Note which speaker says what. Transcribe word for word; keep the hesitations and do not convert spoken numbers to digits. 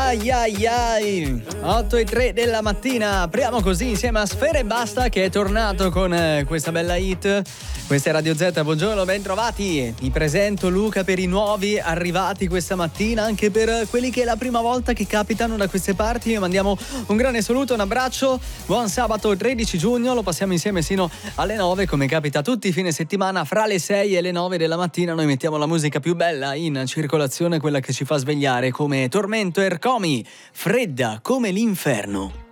Speaker 1: Ai ai ai, otto e tre della mattina, apriamo così insieme a Sfera Ebbasta che è tornato con eh, questa bella hit. Questa è Radio Z, buongiorno, ben trovati. Mi presento Luca per i nuovi arrivati questa mattina, anche per quelli che è la prima volta che capitano da queste parti. Io mandiamo un grande saluto, un abbraccio, buon sabato tredici giugno, lo passiamo insieme sino alle nove come capita tutti i fine settimana, fra le sei e le nove della mattina noi mettiamo la musica più bella in circolazione, quella che ci fa svegliare come Tormento Ercomi, fredda come l'inferno.